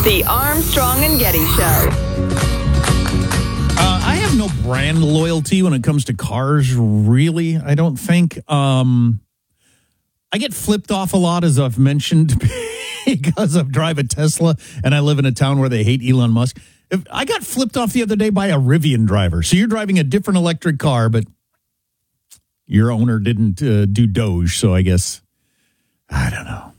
The Armstrong and Getty Show. I have no brand loyalty when it comes to cars, really. I don't think. I get flipped off a lot, as I've mentioned, because I drive a Tesla and I live in a town where they hate Elon Musk. I got flipped off the other day by a Rivian driver. So you're driving a different electric car, but your owner didn't do Doge. So I guess, I don't know.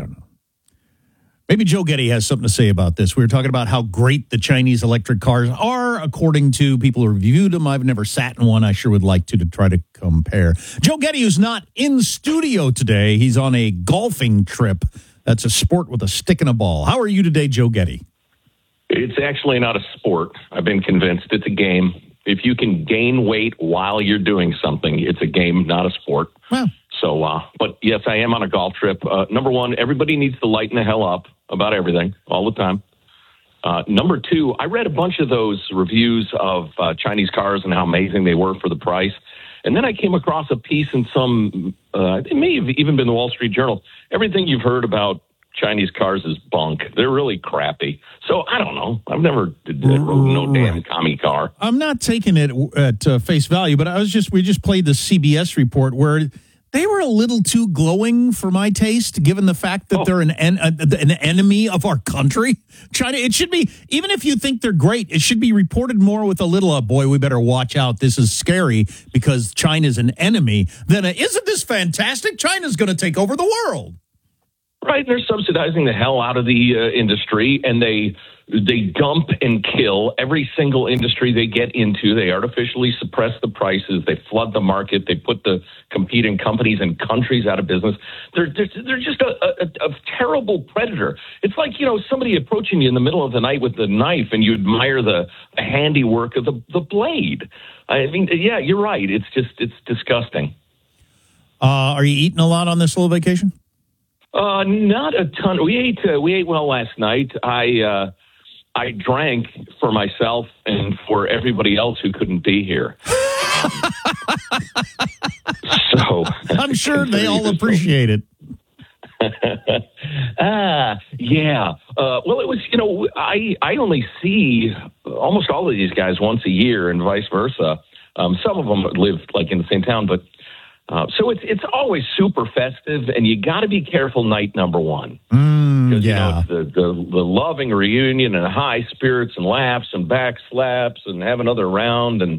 Maybe Joe Getty has something to say about this. We were talking about how great the Chinese electric cars are, according to people who reviewed them. I've never sat in one. I sure would like to try to compare. Joe Getty, who's not in studio today, he's on a golfing trip. That's a sport with a stick and a ball. How are you today, Joe Getty? It's actually not a sport. I've been convinced it's a game. If you can gain weight while you're doing something, it's a game, not a sport. Well. But yes, I am on a golf trip. Number one, everybody needs to lighten the hell up about everything all the time. Number two, I read a bunch of those reviews of Chinese cars and how amazing they were for the price. And then I came across a piece in it may have even been the Wall Street Journal. Everything you've heard about Chinese cars is bunk. They're really crappy. So I don't know. I've never rode no damn commie car. I'm not taking it at face value, but we just played the CBS report where they were a little too glowing for my taste, given the fact that they're an enemy of our country. China, it should be, even if you think they're great, it should be reported more with a little, boy, we better watch out. This is scary because China's an enemy. Then, isn't this fantastic? China's going to take over the world. Right. They're subsidizing the hell out of the industry, and they dump and kill every single industry they get into. They artificially suppress the prices. They flood the market. They put the competing companies and countries out of business. They're just a terrible predator. It's like, somebody approaching you in the middle of the night with a knife, and you admire the handiwork of the blade. I mean, yeah, you're right. It's disgusting. Are you eating a lot on this little vacation? Not a ton. We ate well last night. I drank for myself and for everybody else who couldn't be here. So I'm sure they all appreciate it. Yeah. Well, it was, I only see almost all of these guys once a year and vice versa. Some of them live in the same town, but so it's always super festive, and you got to be careful night number one. Yeah. It's the loving reunion and high spirits and laughs and back slaps and have another round. And